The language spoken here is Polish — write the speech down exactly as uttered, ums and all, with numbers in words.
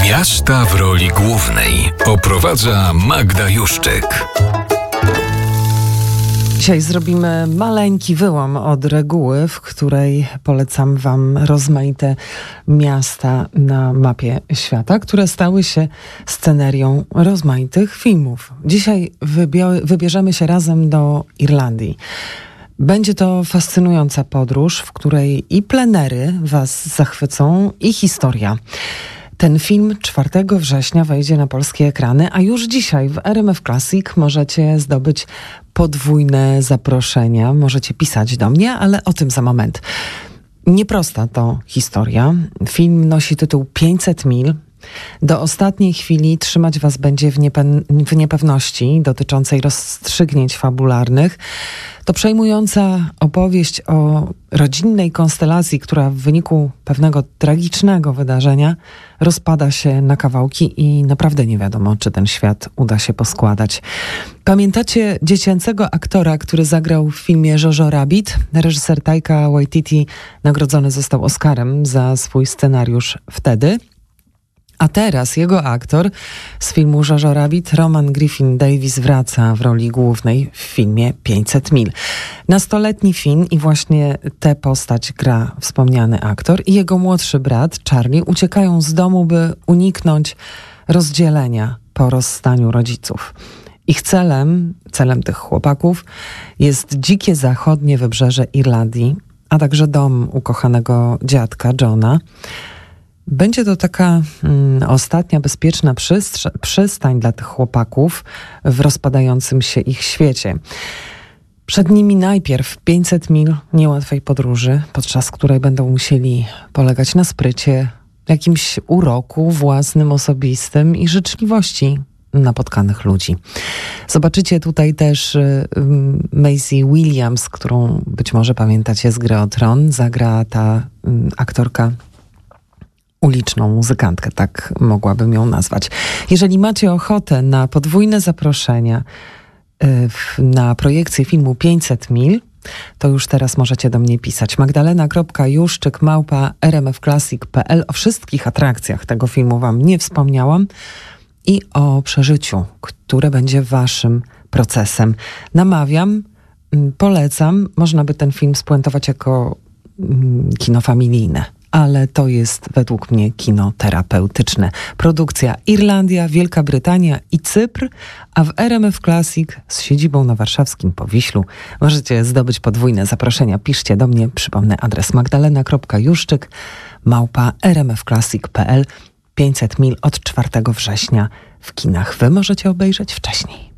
Miasta w roli głównej oprowadza Magda Juszczyk. Dzisiaj zrobimy maleńki wyłom od reguły, w której polecam wam rozmaite miasta na mapie świata, które stały się scenerią rozmaitych filmów. Dzisiaj wybio- wybierzemy się razem do Irlandii. Będzie to fascynująca podróż, w której i plenery was zachwycą, i historia. Ten film czwartego września wejdzie na polskie ekrany, a już dzisiaj w R M F Classic możecie zdobyć podwójne zaproszenia. Możecie pisać do mnie, ale o tym za moment. Nieprosta to historia. Film nosi tytuł pięćset mil. Do ostatniej chwili trzymać was będzie w, niepe- w niepewności dotyczącej rozstrzygnięć fabularnych. To przejmująca opowieść o rodzinnej konstelacji, która w wyniku pewnego tragicznego wydarzenia rozpada się na kawałki i naprawdę nie wiadomo, czy ten świat uda się poskładać. Pamiętacie dziecięcego aktora, który zagrał w filmie Jojo Rabbit? Reżyser Taika Waititi nagrodzony został Oscarem za swój scenariusz wtedy. A teraz jego aktor z filmu Jojo Rabbit, Roman Griffin Davis, wraca w roli głównej w filmie pięćset mil. Nastoletni Finn i właśnie tę postać gra wspomniany aktor i jego młodszy brat Charlie uciekają z domu, by uniknąć rozdzielenia po rozstaniu rodziców. Ich celem, celem tych chłopaków jest dzikie zachodnie wybrzeże Irlandii, a także dom ukochanego dziadka Johna. Będzie to taka mm, ostatnia bezpieczna przystrze- przystań dla tych chłopaków w rozpadającym się ich świecie. Przed nimi najpierw pięćset mil niełatwej podróży, podczas której będą musieli polegać na sprycie, jakimś uroku własnym, osobistym i życzliwości napotkanych ludzi. Zobaczycie tutaj też y, Maisie Williams, którą być może pamiętacie z Gry o Tron. Zagra ta y, aktorka uliczną muzykantkę, tak mogłabym ją nazwać. Jeżeli macie ochotę na podwójne zaproszenia y, na projekcję filmu pięćset mil, to już teraz możecie do mnie pisać. magdalena kropka juszczyk małpa r m f classic kropka p l. O wszystkich atrakcjach tego filmu wam nie wspomniałam i o przeżyciu, które będzie waszym procesem. Namawiam, y, polecam. Można by ten film spuentować jako y, kino familijne. Ale to jest według mnie kino terapeutyczne. Produkcja Irlandia, Wielka Brytania i Cypr, a w R M F Classic z siedzibą na warszawskim Powiślu możecie zdobyć podwójne zaproszenia. Piszcie do mnie, przypomnę adres magdalena kropka juszczyk małpa r m f classic kropka p l. pięćset mil od czwartego września w kinach. Wy możecie obejrzeć wcześniej.